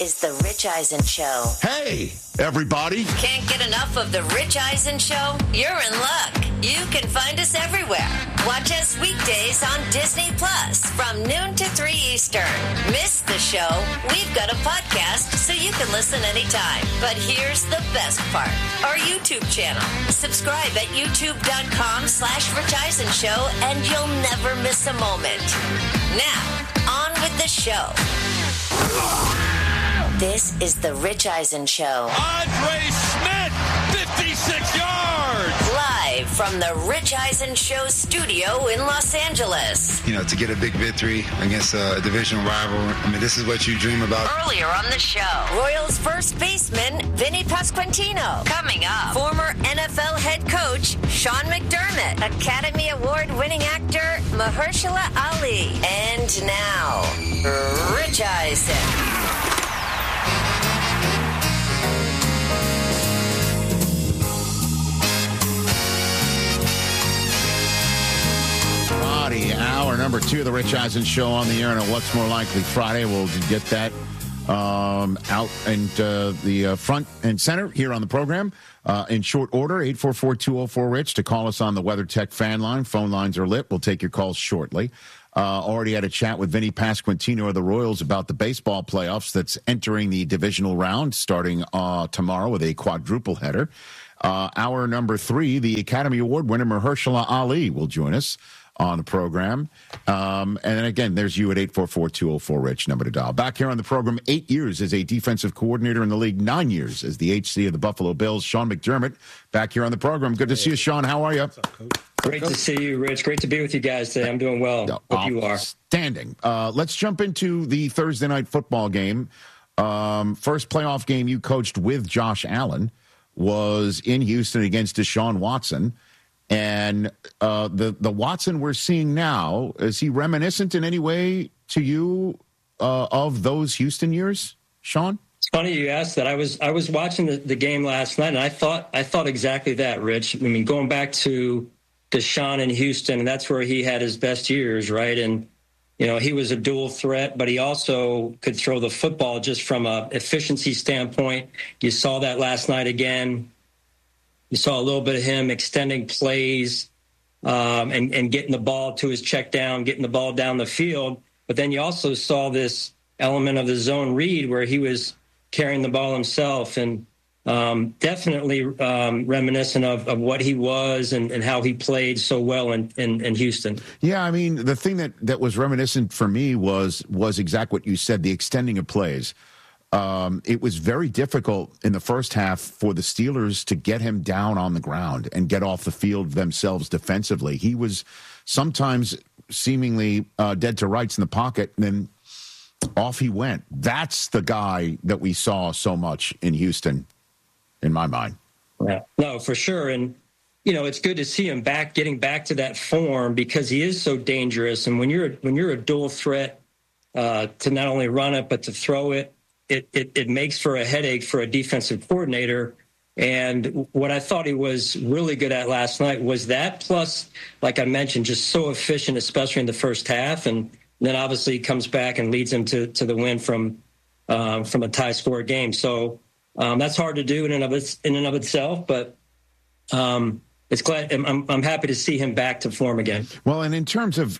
is The Rich Eisen Show. Hey, everybody. Can't get enough of The Rich Eisen Show? You're in luck. You can find us everywhere. Watch us weekdays on Disney Plus from noon to 3 Eastern. Miss the show? We've got a podcast so you can listen anytime. But here's the best part. Our YouTube channel. Subscribe at youtube.com/Rich Eisen Show and you'll never miss a moment. Now, on with the show. This is The Rich Eisen Show. Andre Smith, 56 yards. Live from The Rich Eisen Show studio in Los Angeles. You know, to get a big victory against a division rival, I mean, this is what you dream about. Earlier on the show, Royals first baseman Vinny Pasquantino. Coming up, former NFL head coach Sean McDermott. Academy Award-winning actor Mahershala Ali. And now, Rich Eisen. Hour number 2 of the Rich Eisen Show on the air on a What's More Likely Friday. We'll get that out and the front and center here on the program in short order. 844-204-RICH to call us on the WeatherTech fan line. Phone lines are lit. We'll take your calls shortly. Already had a chat with Vinny Pasquantino of the Royals about the baseball playoffs that's entering the divisional round starting tomorrow with a quadruple header. Hour number 3, the Academy Award winner Mahershala Ali will join us on the program. And then again, there's you at 844-204-RICH, number to dial. Back here on the program, 8 years as a defensive coordinator in the league, 9 years as the HC of the Buffalo Bills, Sean McDermott, back here on the program. Good to see you, Sean. How are you? What's up, Coach? Great to see you, Rich. Great to be with you guys today. I'm doing well. Hope you are. Outstanding. Let's jump into the Thursday night football game. First playoff game you coached with Josh Allen was in Houston against Deshaun Watson. And the Watson we're seeing now, is he reminiscent in any way to you of those Houston years, Sean? It's funny you asked that. I was watching the game last night, and I thought exactly that, Rich. I mean, going back to Deshaun in Houston, and that's where he had his best years, right? And, you know, he was a dual threat, but he also could throw the football just from a efficiency standpoint. You saw that last night again. You saw a little bit of him extending plays and getting the ball to his check down, getting the ball down the field. But then you also saw this element of the zone read where he was carrying the ball himself and definitely reminiscent of what he was and how he played so well in Houston. Yeah, I mean, the thing that was reminiscent for me was exactly what you said, the extending of plays. It was very difficult in the first half for the Steelers to get him down on the ground and get off the field themselves defensively. He was sometimes seemingly dead to rights in the pocket, and then off he went. That's the guy that we saw so much in Houston, in my mind. Yeah, no, for sure. And, you know, it's good to see him getting back to that form because he is so dangerous. And when you're a dual threat to not only run it, but to throw it, it makes for a headache for a defensive coordinator. And what I thought he was really good at last night was that, plus, like I mentioned, just so efficient, especially in the first half. And then obviously he comes back and leads him to the win from a tie score game. So that's hard to do in and of itself, but it's glad I'm happy to see him back to form again. Well, and in terms of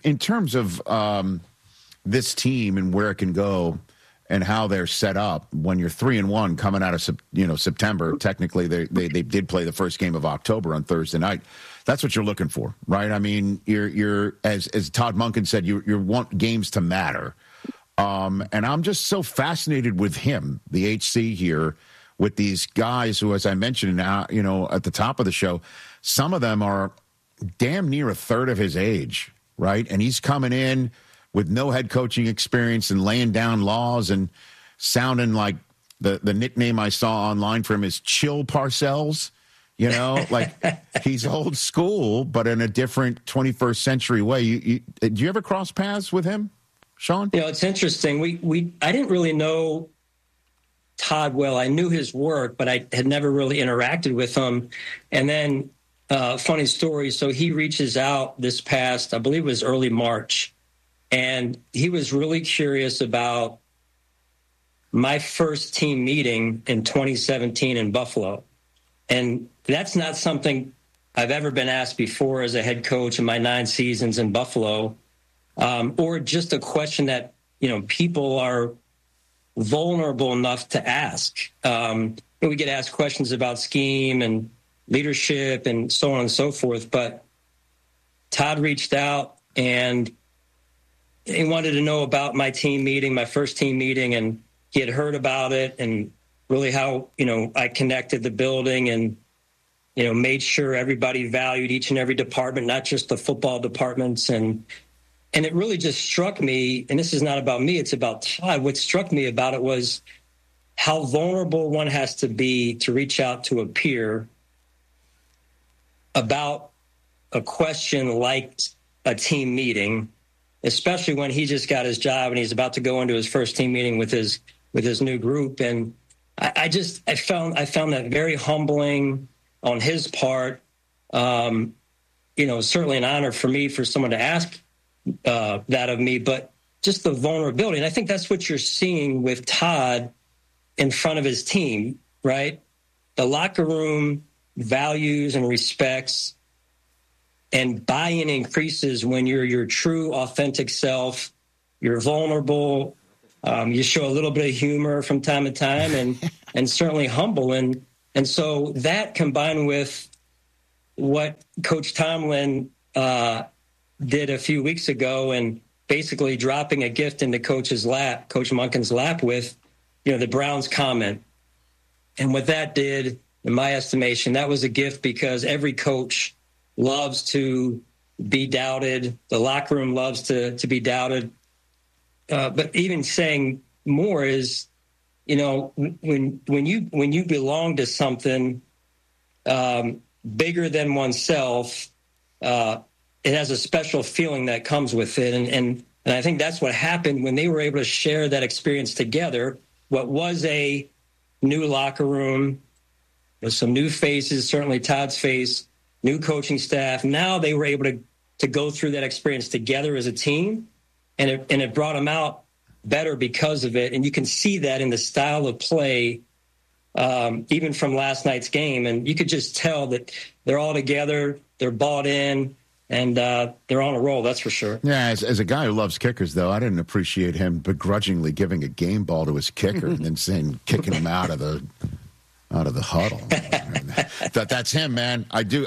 this team and where it can go, and how they're set up when you're 3-1 coming out of September. Technically, they did play the first game of October on Thursday night. That's what you're looking for, right? I mean, you're as Todd Monken said, you want games to matter. And I'm just so fascinated with him, the HC here, with these guys who, as I mentioned now, at the top of the show, some of them are damn near a third of his age, right? And he's coming in with no head coaching experience and laying down laws and sounding like the nickname I saw online for him is Chill Parcells, like he's old school, but in a different 21st century way. Do you ever cross paths with him, Sean? It's interesting. I didn't really know Todd well. I knew his work, but I had never really interacted with him. And then funny story. So he reaches out this past, I believe it was early March. And he was really curious about my first team meeting in 2017 in Buffalo. And that's not something I've ever been asked before as a head coach in my 9 seasons in Buffalo, or just a question that, people are vulnerable enough to ask. We get asked questions about scheme and leadership and so on and so forth, but Todd reached out and he wanted to know about my team meeting, my first team meeting, and he had heard about it and really how, I connected the building and, made sure everybody valued each and every department, not just the football departments. And it really just struck me, and this is not about me, it's about Todd. What struck me about it was how vulnerable one has to be to reach out to a peer about a question like a team meeting, especially when he just got his job and he's about to go into his first team meeting with his new group. And I found that very humbling on his part. Certainly an honor for me, for someone to ask that of me, but just the vulnerability. And I think that's what you're seeing with Todd in front of his team, right? The locker room values and respects, and buy-in increases when you're your true, authentic self. You're vulnerable. You show a little bit of humor from time to time, and certainly humble. And so that, combined with what Coach Tomlin did a few weeks ago, and basically dropping a gift into Coach Monken's lap with, the Browns comment. And what that did, in my estimation, that was a gift, because every coach loves to be doubted. The locker room loves to be doubted. But even saying more is, when you belong to something bigger than oneself, it has a special feeling that comes with it. And I think that's what happened when they were able to share that experience together. What was a new locker room with some new faces, certainly Todd's face, new coaching staff. Now they were able to go through that experience together as a team, and it brought them out better because of it. And you can see that in the style of play, even from last night's game. And you could just tell that they're all together, they're bought in, and they're on a roll, that's for sure. Yeah, as a guy who loves kickers, though, I didn't appreciate him begrudgingly giving a game ball to his kicker and then saying, kicking him out of the huddle. That's him, man. I do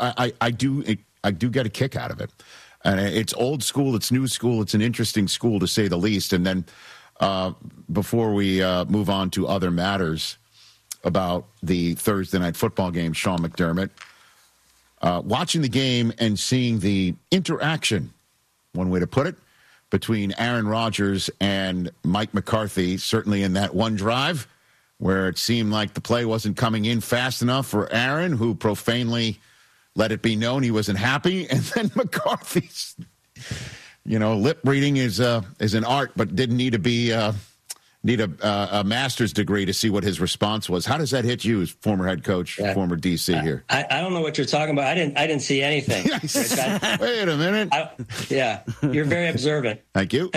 get a kick out of it. And it's old school, it's new school, it's an interesting school, to say the least. And then before we move on to other matters about the Thursday night football game, Sean McDermott, watching the game and seeing the interaction, one way to put it, between Aaron Rodgers and Mike McCarthy, certainly in that one drive where it seemed like the play wasn't coming in fast enough for Aaron, who profanely let it be known he wasn't happy. And then McCarthy's, lip reading is an art, but didn't need to be need a master's degree to see what his response was. How does that hit you as former head coach, former DC here? I don't know what you're talking about. I didn't see anything. Wait a minute. You're very observant. Thank you.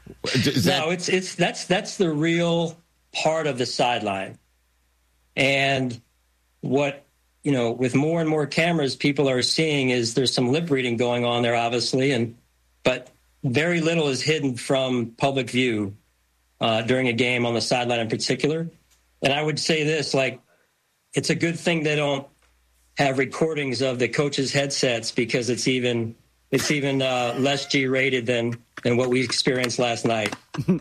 That's the real part of the sideline. And what, with more and more cameras, people are seeing is there's some lip reading going on there, obviously, but very little is hidden from public view during a game, on the sideline in particular. And I would say this, it's a good thing they don't have recordings of the coaches' headsets, because it's even less G-rated than what we experienced last night.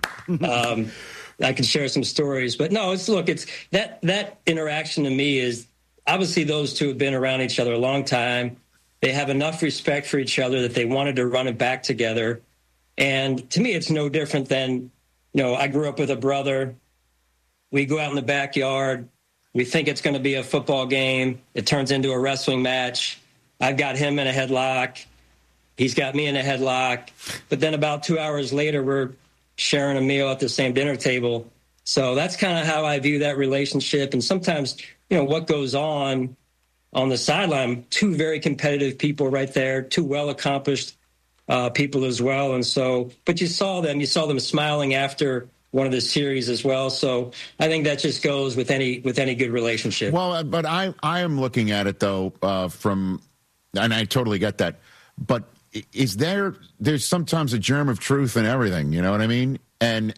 I can share some stories, but no, it's that interaction to me is, obviously those two have been around each other a long time. They have enough respect for each other that they wanted to run it back together. And to me, it's no different than, I grew up with a brother. We go out in the backyard. We think it's going to be a football game. It turns into a wrestling match. I've got him in a headlock. He's got me in a headlock. But then about 2 hours later, we're sharing a meal at the same dinner table. So that's kind of how I view that relationship. And sometimes, what goes on the sideline, two very competitive people right there, two well-accomplished people as well. And so, but you saw them smiling after of the series as well. So I think that just goes with any good relationship. Well, but I am looking at it though and I totally get that. But is there's sometimes a germ of truth in everything, you know what I mean? And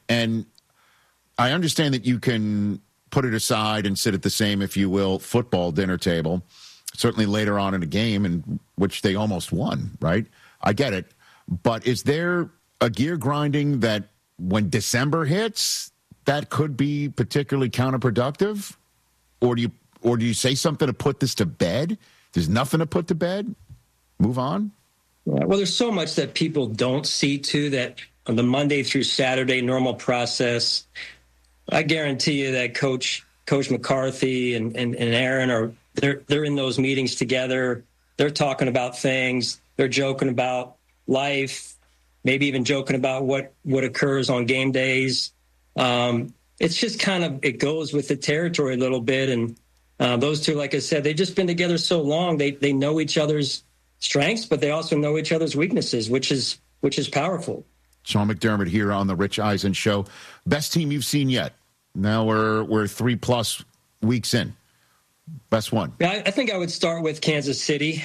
I understand that you can put it aside and sit at the same, if you will, football dinner table, certainly later on in a game in which they almost won, right? I get it. But is there a gear grinding that when December hits, that could be particularly counterproductive? Or do you say something to put this to bed? There's nothing to put to bed? Move on? Yeah, well, there's so much that people don't see, too, that on the Monday through Saturday normal process, I guarantee you that Coach McCarthy and Aaron they're in those meetings together. They're talking about things. They're joking about life, maybe even joking about what occurs on game days. It's just it goes with the territory a little bit. And those two, like I said, they've just been together so long. They know each other's strengths, but they also know each other's weaknesses, which is powerful. Sean McDermott here on the Rich Eisen Show. Best team you've seen yet? Now we're 3+ weeks in. Best one. I think I would start with Kansas City.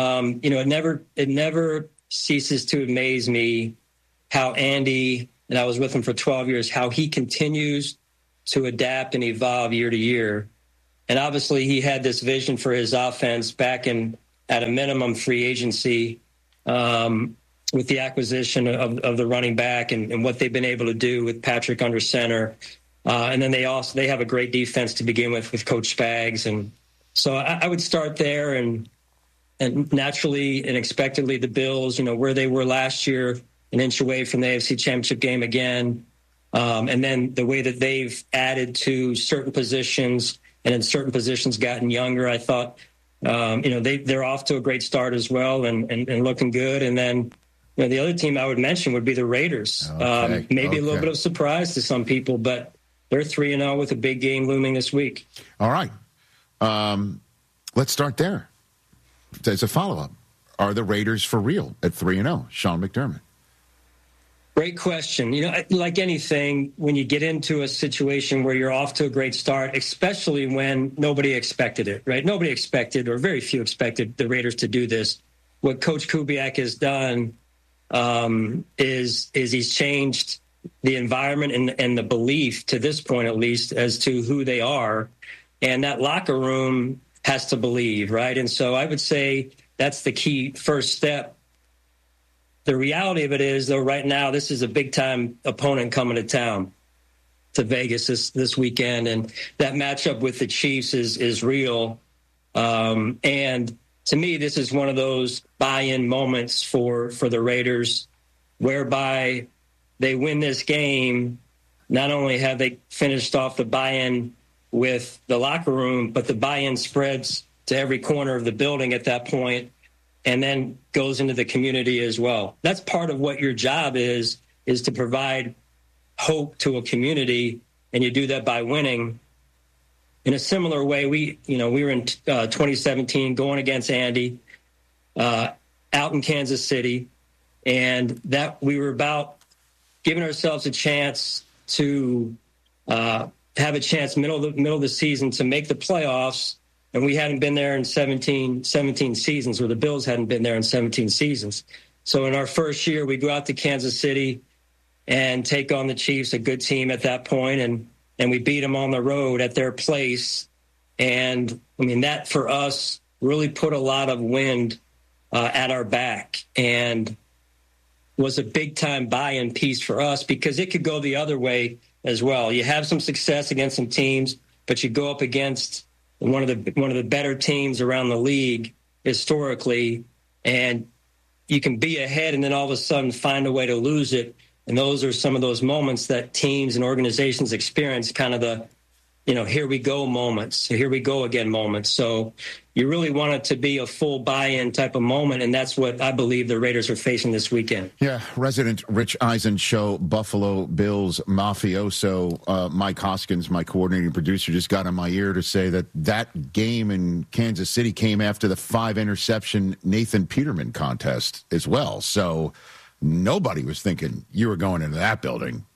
It never ceases to amaze me how Andy, and I was with him for 12 years, how he continues to adapt and evolve year to year. And obviously he had this vision for his offense back at a minimum free agency with the acquisition of the running back and what they've been able to do with Patrick under center. And then they have a great defense to begin with Coach Spags. And so I would start there and naturally and expectedly the Bills, where they were last year, an inch away from the AFC Championship game again. And then the way that they've added to certain positions and in certain positions gotten younger, I thought, they're off to a great start as well and looking good. And then, the other team I would mention would be the Raiders. Maybe a little bit of surprise to some people, but they're 3-0 with a big game looming this week. All right. Let's start there. As a follow-up, are the Raiders for real at 3-0? Sean McDermott. Great question. Like anything, when you get into a situation where you're off to a great start, especially when nobody expected it, right? Nobody expected, or very few expected, the Raiders to do this. What Coach Kubiak has done is he's changed the environment and the belief, to this point at least, as to who they are. And that locker room has to believe, right? And so I would say that's the key first step. The reality of it is, though, right now, this is a big-time opponent coming to town, to Vegas this weekend. And that matchup with the Chiefs is real. And to me, this is one of those buy-in moments for the Raiders, whereby they win this game. Not only have they finished off the buy-in with the locker room, but the buy-in spreads to every corner of the building at that point, and then goes into the community as well. That's part of what your job is to provide hope to a community, and you do that by winning. In a similar way, we were in 2017 going against Andy out in Kansas City, and that we were about giving ourselves a chance to have a chance middle of the season to make the playoffs. And we hadn't been there in 17 seasons, or the Bills hadn't been there in 17 seasons. So in our first year, we go out to Kansas City and take on the Chiefs, a good team at that point, and we beat them on the road at their place. And, that for us really put a lot of wind at our back and was a big-time buy-in piece for us, because it could go the other way as well. You have some success against some teams, but you go up against one of the better teams around the league historically, and you can be ahead and then all of a sudden find a way to lose it. And those are some of those moments that teams and organizations experience, kind of the, here we go moments, here we go again moments. So you really want it to be a full buy-in type of moment, and that's what I believe the Raiders are facing this weekend. Yeah, resident Rich Eisen Show, Buffalo Bills mafioso Mike Hoskins, my coordinating producer, just got on my ear to say that game in Kansas City came after the 5-interception Nathan Peterman contest as well. So nobody was thinking you were going into that building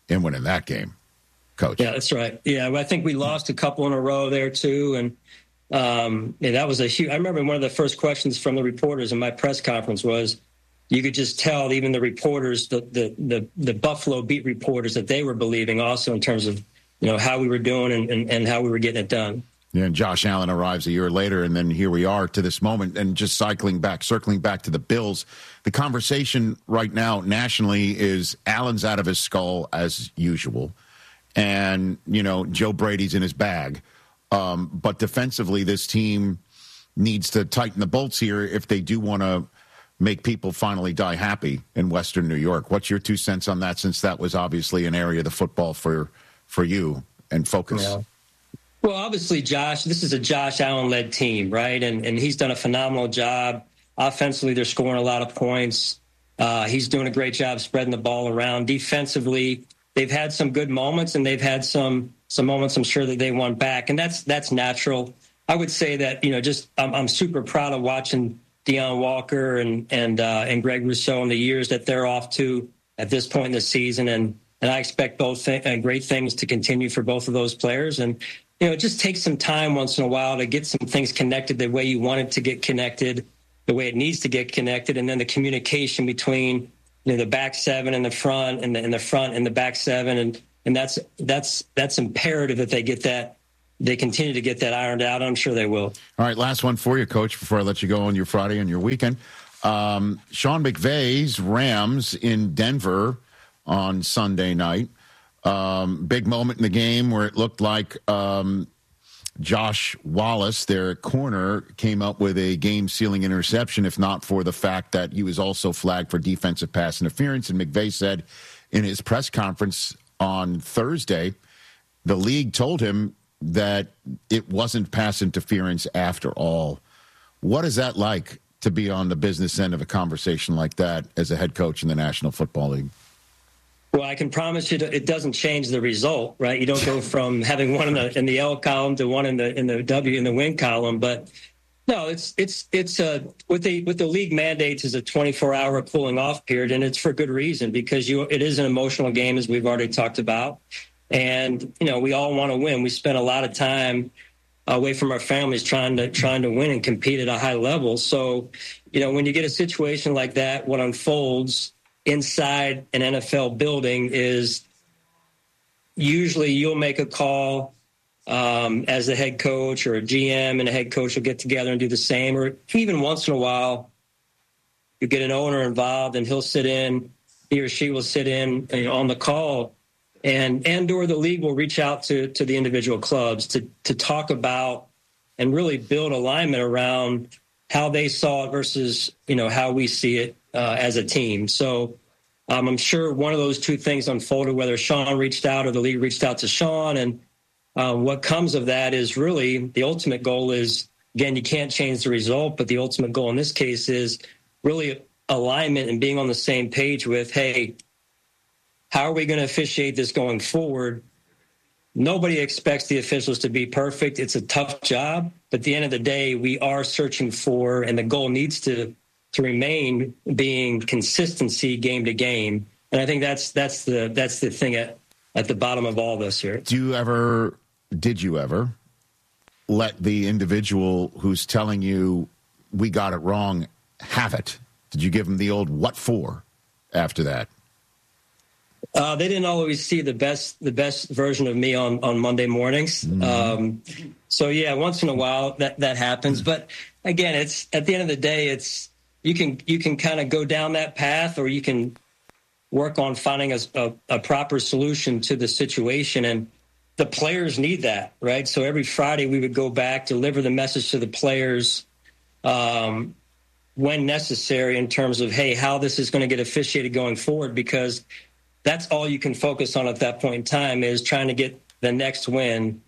in winning that game, Coach. Yeah, that's right. Yeah, I think we lost a couple in a row there too, and that was a huge. I remember one of the first questions from the reporters in my press conference was, you could just tell even the reporters, the Buffalo beat reporters, that they were believing also in terms of how we were doing and how we were getting it done. Yeah, and Josh Allen arrives a year later, and then here we are to this moment. And just circling back to the Bills, the conversation right now nationally is Allen's out of his skull as usual, and Joe Brady's in his bag. But defensively, this team needs to tighten the bolts here if they do want to make people finally die happy in Western New York. What's your 2 cents on that, since that was obviously an area of the football for you and focus? Yeah. Well, obviously, Josh, this is a Josh Allen-led team, right? And he's done a phenomenal job. Offensively, they're scoring a lot of points. He's doing a great job spreading the ball around. Defensively, they've had some good moments, and they've had some moments I'm sure that they won back, and that's natural. I would say that I'm super proud of watching Deion Walker and Greg Rousseau in the years that they're off to at this point in the season, and I expect both great things to continue for both of those players. And it just takes some time once in a while to get some things connected the way you want it to get connected, the way it needs to get connected, and then the communication between the back seven and the front, and the front and the back seven, and that's imperative that they get that. They continue to get that ironed out. I'm sure they will. All right, last one for you, Coach, before I let you go on your Friday and your weekend. Sean McVay's Rams in Denver on Sunday night. Big moment in the game where it looked like Josh Wallace, their corner, came up with a game-sealing interception, if not for the fact that he was also flagged for defensive pass interference. And McVay said in his press conference on Thursday, the league told him that it wasn't pass interference after all. What is that like to be on the business end of a conversation like that as a head coach in the National Football League? Well, I can promise you it doesn't change the result, right? You don't go from having one in the L column to one in the W in the win column. But no, it's what the league mandates is a 24-hour cooling off period, and it's for good reason, because it is an emotional game, as we've already talked about. And, we all want to win. We spend a lot of time away from our families trying to win and compete at a high level. So, when you get a situation like that, what unfolds inside an NFL building is usually you'll make a call as the head coach, or a GM and a head coach will get together and do the same. Or even once in a while, you get an owner involved and he or she will sit in on the call. And/or the league will reach out to the individual clubs to talk about and really build alignment around how they saw it versus, how we see it as a team. So I'm sure one of those two things unfolded, whether Sean reached out or the league reached out to Sean. And what comes of that is really the ultimate goal is, again, you can't change the result, but the ultimate goal in this case is really alignment and being on the same page with, hey, how are we going to officiate this going forward? Nobody expects the officials to be perfect. It's a tough job. But at the end of the day, we are searching for, and the goal needs to remain being consistency game to game. And I think that's the thing at the bottom of all this here. Did you ever let the individual who's telling you we got it wrong have it? Did you give them the old what for after that? They didn't always see the best version of me on Monday mornings. Mm-hmm. So yeah, once in a while that happens. But again, it's at the end of the day, it's you can kind of go down that path, or you can work on finding a proper solution to the situation. And the players need that, right? So every Friday we would go back, deliver the message to the players when necessary in terms of, hey, how this is going to get officiated going forward, because that's all you can focus on at that point in time is trying to get the next win.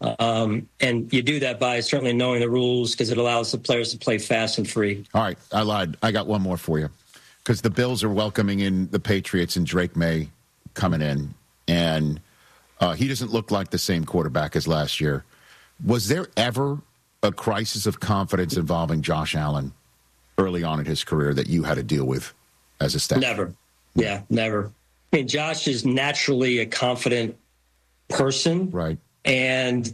And you do that by certainly knowing the rules, because it allows the players to play fast and free. All right, I lied. I got one more for you, because the Bills are welcoming in the Patriots and Drake May coming in, and he doesn't look like the same quarterback as last year. Was there ever a crisis of confidence involving Josh Allen early on in his career that you had to deal with as a staff? Never. Yeah, never. I mean, Josh is naturally a confident person. Right. And,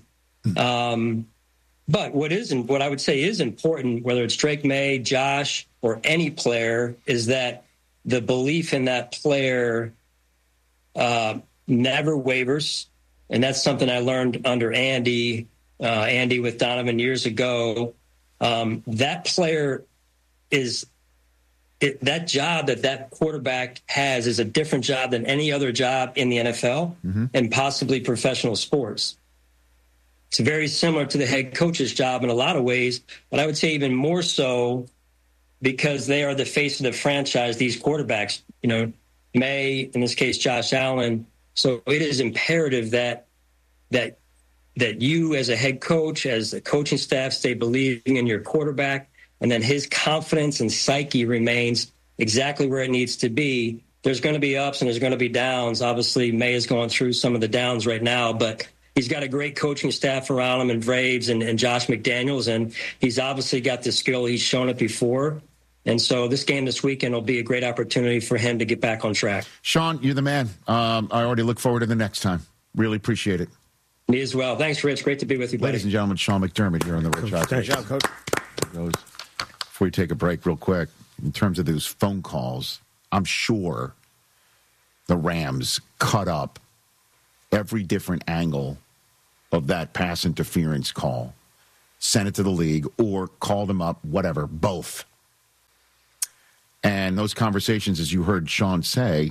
but what I would say is important, whether it's Drake May, Josh, or any player, is that the belief in that player never wavers. And that's something I learned under Andy with Donovan years ago. That player that job that quarterback has is a different job than any other job in the NFL and possibly professional sports. It's very similar to the head coach's job in a lot of ways, but I would say even more so because they are the face of the franchise, these quarterbacks, May, in this case, Josh Allen. So it is imperative that you as a head coach, as the coaching staff, stay believing in your quarterback, and then his confidence and psyche remains exactly where it needs to be. There's going to be ups and there's going to be downs. Obviously, May is going through some of the downs right now, but he's got a great coaching staff around him, and Vraves and Josh McDaniels, and he's obviously got the skill. He's shown it before. And so this game this weekend will be a great opportunity for him to get back on track. Sean, you're the man. I already look forward to the next time. Really appreciate it. Me as well. Thanks, Rich. Great to be with you, buddy. Ladies and gentlemen, Sean McDermott here on the Rich Eisen. Great job, Coach. Before we take a break real quick, in terms of those phone calls, I'm sure the Rams cut up every different angle of that pass interference call, sent it to the league, or called them up, whatever, both. And those conversations, as you heard Sean say,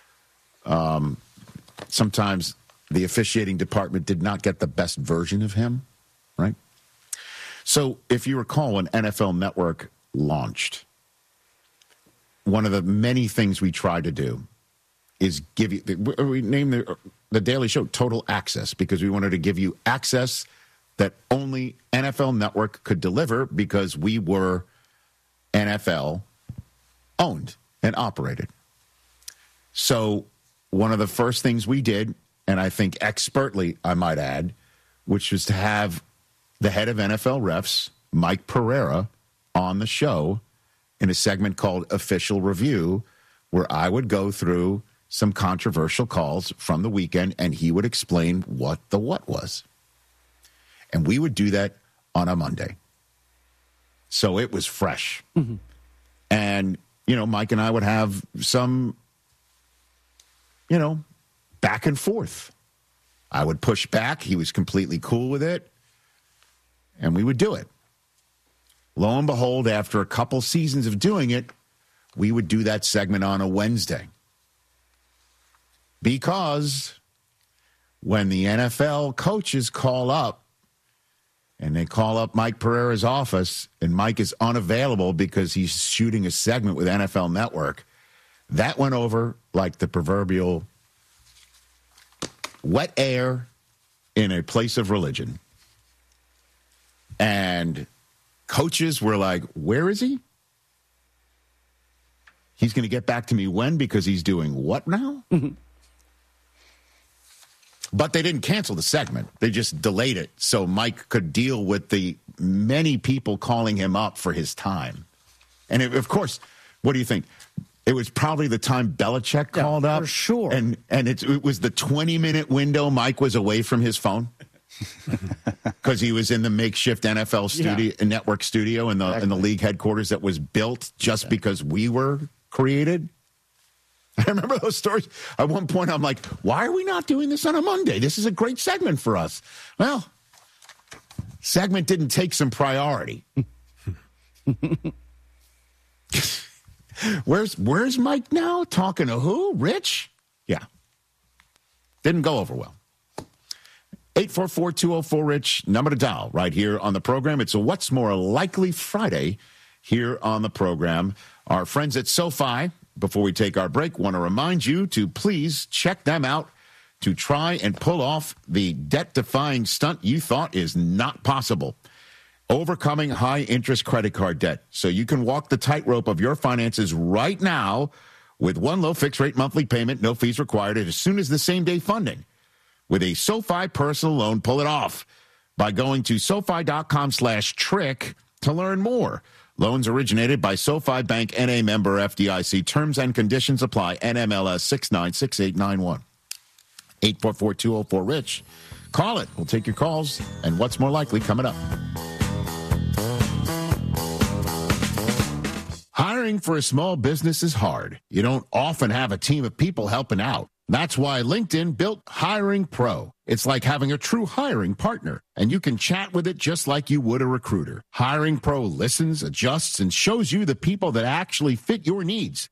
sometimes the officiating department did not get the best version of him, right? So if you recall, when NFL Network launched, one of the many things we tried to do is give you, we named the Daily Show Total Access, because we wanted to give you access that only NFL Network could deliver, because we were NFL owned and operated. So one of the first things we did, and I think expertly, I might add, which was to have the head of NFL refs, Mike Pereira, on the show in a segment called Official Review, where I would go through some controversial calls from the weekend, and he would explain what the what was. And we would do that on a Monday. So it was fresh. Mm-hmm. And, Mike and I would have some, back and forth. I would push back. He was completely cool with it. And we would do it. Lo and behold, after a couple seasons of doing it, we would do that segment on a Wednesday. Because when the NFL coaches call up, and they call up Mike Pereira's office, and Mike is unavailable because he's shooting a segment with NFL Network, that went over like the proverbial wet air in a place of religion. And coaches were like, where is he? He's going to get back to me when? Because he's doing what now? Mm-hmm. But they didn't cancel the segment. They just delayed it so Mike could deal with the many people calling him up for his time. And of course, what do you think? It was probably the time Belichick called up. For sure. And it was the 20-minute window Mike was away from his phone. Because he was in the makeshift NFL studio, network studio in the league headquarters that was built just because we were created. I remember those stories. At one point, I'm like, why are we not doing this on a Monday? This is a great segment for us. Well, segment didn't take some priority. Where's Mike now? Talking to who? Rich? Yeah. Didn't go over well. 844-204-RICH, number to dial right here on the program. It's a What's More Likely Friday here on the program. Our friends at SoFi, before we take our break, want to remind you to please check them out to try and pull off the debt-defying stunt you thought is not possible. Overcoming high-interest credit card debt so you can walk the tightrope of your finances right now with one low fixed-rate monthly payment, no fees required, and as soon as the same-day funding. With a SoFi personal loan, pull it off by going to SoFi.com/trick to learn more. Loans originated by SoFi Bank, N.A. member FDIC. Terms and conditions apply. NMLS 696891. 844-204-RICH. Call it. We'll take your calls. And what's more likely coming up. Hiring for a small business is hard. You don't often have a team of people helping out. That's why LinkedIn built Hiring Pro. It's like having a true hiring partner, and you can chat with it just like you would a recruiter. Hiring Pro listens, adjusts, and shows you the people that actually fit your needs.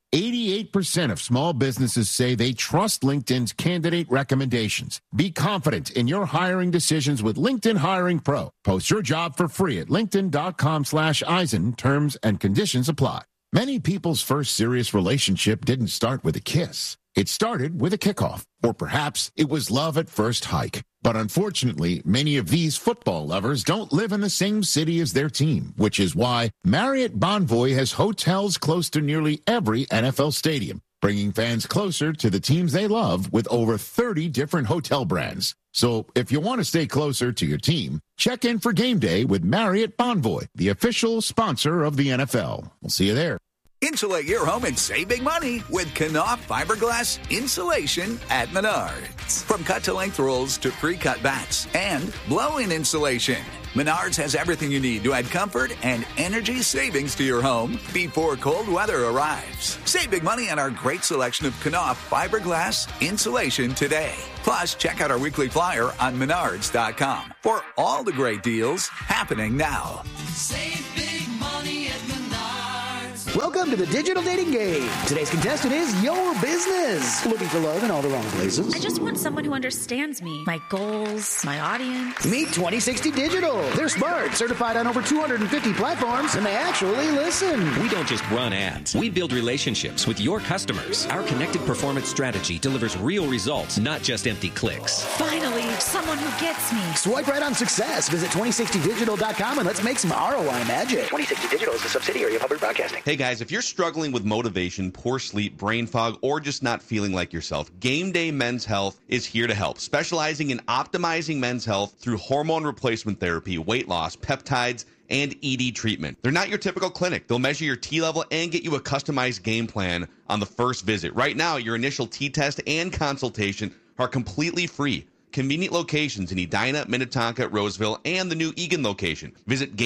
88% of small businesses say they trust LinkedIn's candidate recommendations. Be confident in your hiring decisions with LinkedIn Hiring Pro. Post your job for free at linkedin.com/Eisen. Terms and conditions apply. Many people's first serious relationship didn't start with a kiss. It started with a kickoff, or perhaps it was love at first hike. But unfortunately, many of these football lovers don't live in the same city as their team, which is why Marriott Bonvoy has hotels close to nearly every NFL stadium, bringing fans closer to the teams they love with over 30 different hotel brands. So if you want to stay closer to your team, check in for game day with Marriott Bonvoy, the official sponsor of the NFL. We'll see you there. Insulate your home and save big money with Knauf fiberglass insulation at Menards. From cut-to-length rolls to pre-cut bats and blow-in insulation, Menards has everything you need to add comfort and energy savings to your home before cold weather arrives. Save big money on our great selection of Knauf fiberglass insulation today. Plus, check out our weekly flyer on Menards.com for all the great deals happening now. Save big money at Menards. Welcome to the Digital Dating Game. Today's contestant is your business. Looking for love in all the wrong places? I just want someone who understands me, my goals, my audience. Meet 2060 Digital. They're smart, certified on over 250 platforms, and they actually listen. We don't just run ads. We build relationships with your customers. Our connected performance strategy delivers real results, not just empty clicks. Finally, someone who gets me. Swipe right on success. Visit 2060digital.com and let's make some ROI magic. 2060 Digital is a subsidiary of Hubbard Broadcasting. Hey guys, if you're struggling with motivation, poor sleep, brain fog, or just not feeling like yourself, Game Day Men's Health is here to help, specializing in optimizing men's health through hormone replacement therapy, weight loss, peptides, and ED treatment. They're not your typical clinic. They'll measure your T level and get you a customized game plan on the first visit. Right now, your initial T test and consultation are completely free. Convenient locations in Edina, Minnetonka, Roseville, and the new Eagan location. Visit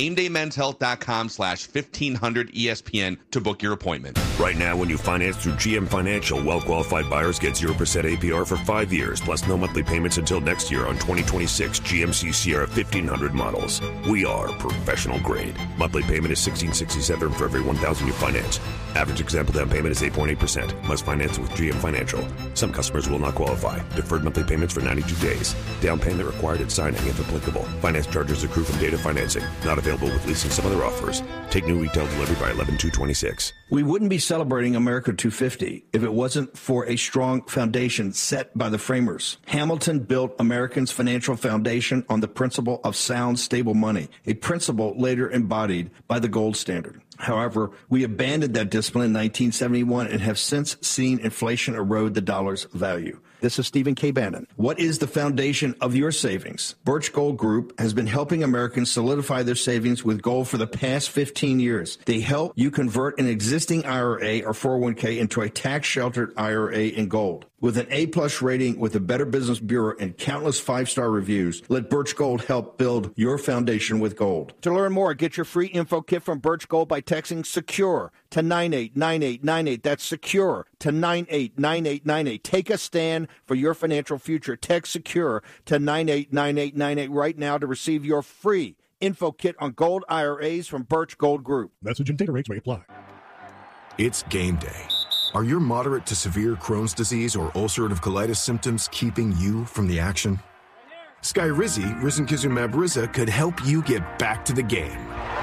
GameDayMen'sHealth.com/1500 ESPN to book your appointment. Right now, when you finance through GM Financial, well-qualified buyers get 0% APR for 5 years, plus no monthly payments until next year on 2026 GMC Sierra 1500 models. We are professional grade. Monthly payment is $1,667 for every $1,000 you finance. Average example down payment is 8.8%. Must finance with GM Financial. Some customers will not qualify. Deferred monthly payments for 92 days. Down payment required at signing if applicable. Finance charges accrue from data financing. Not available with leasing some other offers. Take new retail delivery by 11/2/26. We wouldn't be celebrating America 250 if it wasn't for a strong foundation set by the framers. Hamilton built Americans' financial foundation on the principle of sound, stable money, a principle later embodied by the gold standard. However, we abandoned that discipline in 1971 and have since seen inflation erode the dollar's value. This is Stephen K. Bannon. What is the foundation of your savings? Birch Gold Group has been helping Americans solidify their savings with gold for the past 15 years. They help you convert an existing IRA or 401k into a tax-sheltered IRA in gold. With an A-plus rating with the Better Business Bureau and countless five-star reviews, let Birch Gold help build your foundation with gold. To learn more, get your free info kit from Birch Gold by texting SECURE to 989898. That's SECURE to 989898. Take a stand for your financial future. Text SECURE to 989898 right now to receive your free info kit on gold IRAs from Birch Gold Group. Message and data rates may apply. It's game day. Are your moderate to severe Crohn's disease or ulcerative colitis symptoms keeping you from the action? Skyrizi, risankizumab Riza, could help you get back to the game.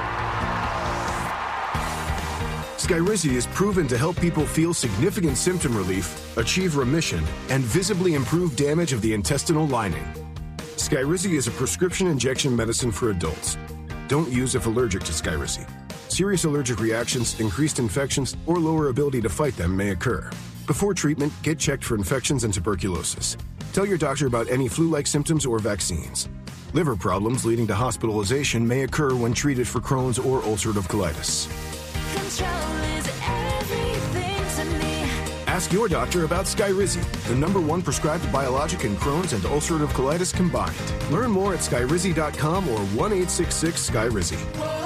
Skyrizi is proven to help people feel significant symptom relief, achieve remission, and visibly improve damage of the intestinal lining. Skyrizi is a prescription injection medicine for adults. Don't use if allergic to Skyrizi. Serious allergic reactions, increased infections, or lower ability to fight them may occur. Before treatment, get checked for infections and tuberculosis. Tell your doctor about any flu-like symptoms or vaccines. Liver problems leading to hospitalization may occur when treated for Crohn's or ulcerative colitis. Control is everything to me. Ask your doctor about Skyrizi, the #1 prescribed biologic in Crohn's and ulcerative colitis combined. Learn more at skyrizi.com or 1-866-SKYRIZI.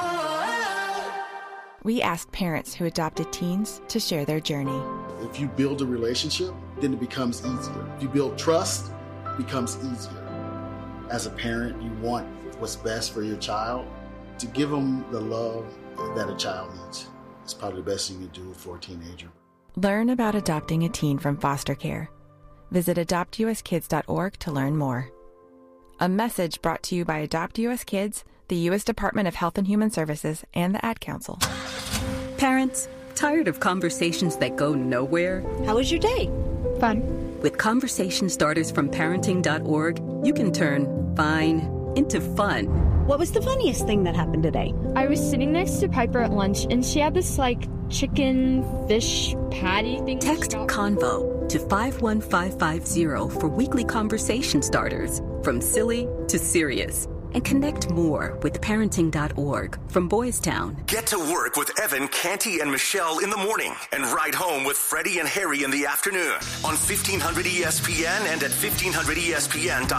We asked parents who adopted teens to share their journey. If you build a relationship, then it becomes easier. If you build trust, it becomes easier. As a parent, you want what's best for your child. To give them the love that a child needs is probably the best thing you can do for a teenager. Learn about adopting a teen from foster care. Visit adoptuskids.org to learn more. A message brought to you by Adopt US Kids, the U.S. Department of Health and Human Services, and the Ad Council. Parents, tired of conversations that go nowhere? How was your day? Fun. With conversation starters from parenting.org, you can turn fine into fun. What was the funniest thing that happened today? I was sitting next to Piper at lunch, and she had this, chicken fish patty thing. Text CONVO to 51550 for weekly conversation starters, from silly to serious. And connect more with parenting.org from Boys Town. Get to work with Evan, Canty, and Michelle in the morning and ride home with Freddie and Harry in the afternoon on 1500 ESPN and at 1500ESPN.com.